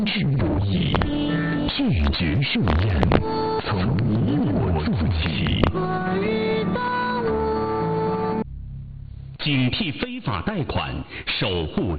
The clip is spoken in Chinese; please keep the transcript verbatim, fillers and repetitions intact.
之不易，拒绝盛宴，从你我做起。警惕非法贷款，守护